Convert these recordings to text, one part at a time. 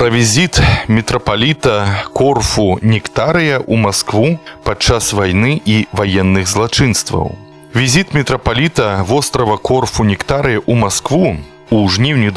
Пра візіт мітрапаліта Корфу Нектарыя ў Маскву падчас вайны і ваенных злачынстваў. Візіт мітрапаліта вострава Корфу Нектарыя ў Маскву у жніўні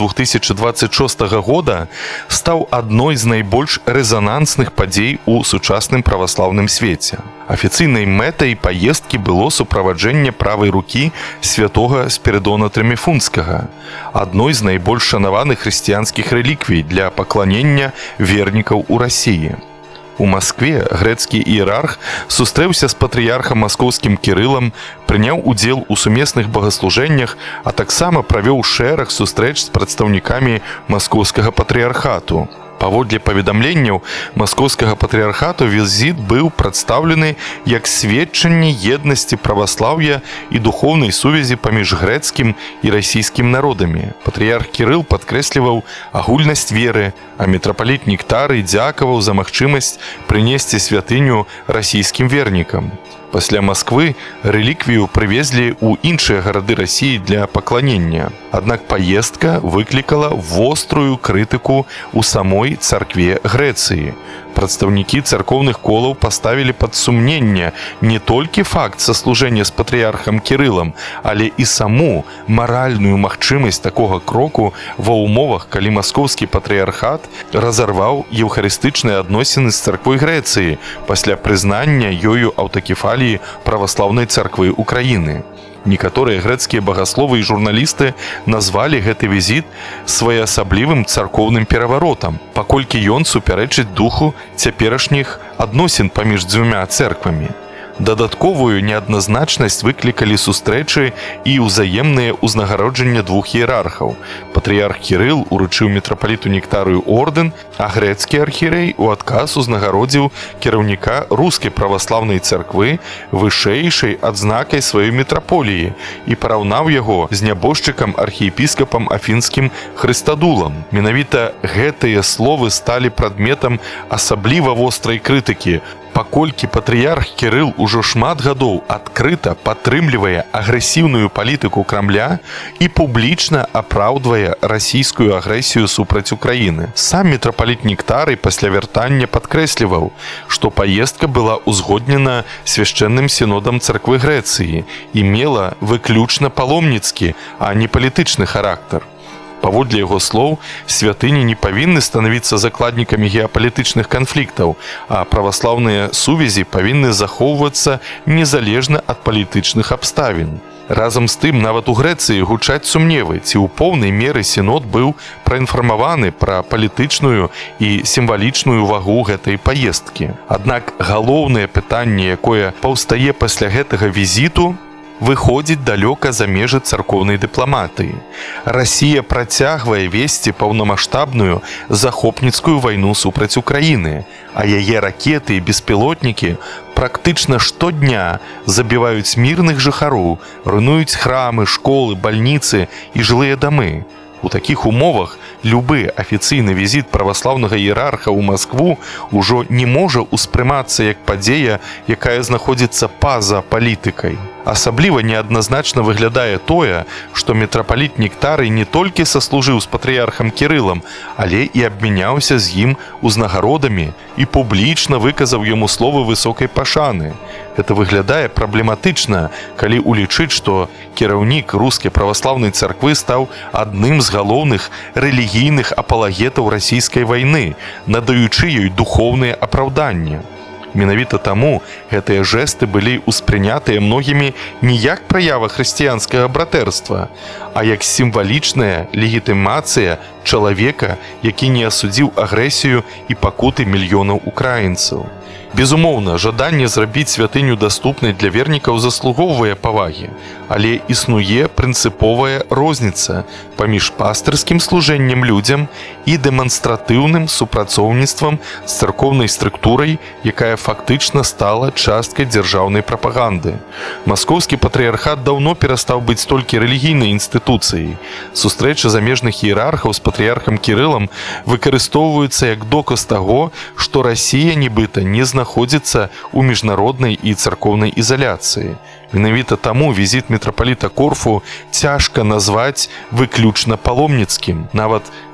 2026 года стаў адной з найбольш рэзанансных падзей у сучасным праваслаўным свеце. Афіцыйнай мэтай паездкі было суправаджэнне правай рукі святога Спірыдона Трыміфунскага, адной з найбольш шанаваных хрысціянскіх рэліквій для пакланення вернікаў у Расіі. У Маскве грэцкі іерарх сустрэўся з патрыярхам маскоўскім Кірылам, прыняў удзел у сумесных багаслужэннях, а таксама правёў шэраг сустрэч з прадстаўнікамі маскоўскага патрыярхату. Паводле паведамленняў маскоўскага патрыярхату візіт быў прадстаўлены як сведчанне еднасці праваслаўя і духоўнай сувязі паміж грэцкім і расійскім народамі. Патрыярх Кірыл падкрэсліваў агульнасць веры, а мітрапаліт Нектарый дзякаваў за магчымасць прынесці святыню расійскім вернікам. Пасля Масквы рэліквію прывезлі ў іншыя гарады Расіі для пакланення. Аднак паездка выклікала вострую крытыку ў самой царкве Грэцыі. Прадстаўнікі царкоўных колаў паставілі пад сумненне не толькі факт саслужэння з патрыярхам Кірылам, але і саму маральную магчымасць такога кроку ва ўмовах, калі маскоўскі патрыярхат разарваў еўхарыстычныя адносіны з царквой Грэцыі пасля прызнання ёю аўтакефаліі праваслаўнай царквы Украіны. Некаторыя грэцкія багасловы і журналісты назвалі гэты візіт своеасаблівым царкоўным пераваротам, паколькі ён супярэчыць духу цяперашніх адносін паміж дзвюма цэрквамі. Дадатковую неадназначнасць выклікалі сустрэчы і ўзаемныя ўзнагароджання двух іерархаў. Патрыярх Кірыл уручыў мітрапаліту Нектарыю ордэн, а грэцкі архірэй у адказ узнагародзіў кіраўніка рускай праваслаўнай царквы вышэйшай адзнакай сваёй мітраполіі і параўнаў яго з нябожчыкам архіепіскапам афінскім Хрыстадулам. Менавіта гэтыя словы сталі прадметам асабліва вострай крытыкі, паколькі патрыярх Кірыл ужо шмат гадоў адкрыта падтрымлівае агрэсіўную палітыку Крамля і публічна апраўдвае расійскую агрэсію супраць Украіны. Сам мітрапаліт Нектарый пасля вяртання падкрэсліваў, што паездка была ўзгоднена свяшчэнным сінодам царквы Грэцыі і мела выключна паломніцкі, а не палітычны характар. Паводле яго слоў, святыні не павінны станавіцца закладнікамі геапалітычных канфліктаў, а праваслаўныя сувязі павінны захоўвацца незалежна ад палітычных абставін. Разам з тым, нават у Грэцыі гучаць сумневы, ці ў поўнай меры сінод быў праінфармаваны пра палітычную і сімвалічную вагу гэтай паездкі. Аднак галоўнае пытанне, якое паўстае пасля гэтага візіту, выходзіць далёка за межы царкоўнай дыпламатыі. Расія працягвае весці паўнамаштабную захопніцкую вайну супраць Украіны, а яе ракеты і беспілотнікі практычна штодня забіваюць мірных жыхароў, руйнуюць храмы, школы, бальніцы і жылыя дамы. У такіх умовах любы афіцыйны візіт праваслаўнага іерарха ў Маскву ўжо не можа ўспрымацца як падзея, якая знаходзіцца па-за палітыкай. Асабліва неадназначна выглядае тое, што мітрапаліт Нектарый не толькі саслужыў з патрыярхам Кірылам, але і абмяняўся з ім узнагародамі і публічна выказаў яму словы высокай пашаны. Гэта выглядае праблематычна, калі улічыць, што кіраўнік рускай праваслаўнай царквы стаў адным з галоўных рэлігійных апалагетаў расійскай вайны, надаючы ёй духоўныя апраўданні. Менавіта таму гэтыя жэсты былі ўспрынятыя многімі не як праява хрысціянскага братэрства, а як сімвалічная легітымацыя чалавека, які не асудзіў агрэсію і пакуты мільёнаў украінцаў. Безумоўна, жаданне зрабіць святыню даступнай для вернікаў заслугоўвае павагі, але існуе прынцыповая розніца паміж пастырскім служэннем людзям і дэманстратыўным супрацоўніцтвам з царкоўнай структурай, якая фактычна стала часткай дзяржаўнай прапаганды. Маскоўскі патрыярхат даўно перастаў быць толькі рэлігійнай інстытуцыяй. Сустрэча замежных іерархаў з патрыярхам Кірылам выкарыстоўваюцца як доказ таго, што Расія нібыта не знаходзіцца ў міжнароднай і царкоўнай ізаляцыі. Менавіта таму візіт мітрапаліта Корфу цяжка назваць выключна паломніцкім. Нават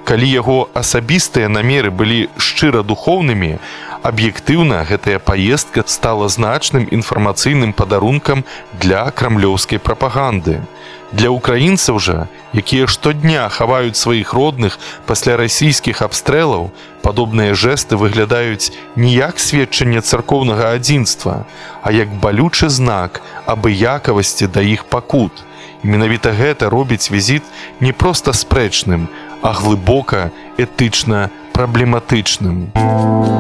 Калі яго асабістыя намеры былі шчыра духоўнымі, аб'ектыўна гэтая паездка стала значным інфармацыйным падарункам для крамлёўскай прапаганды. Для украінцаў жа, якія штодня хаваюць сваіх родных пасля расійскіх абстрэлаў, падобныя жэсты выглядаюць не як сведчанне царкоўнага адзінства, а як балючы знак абыякавасці да іх пакут. І менавіта гэта робіць візіт не проста спрэчным, а глыбока этычна праблематычным.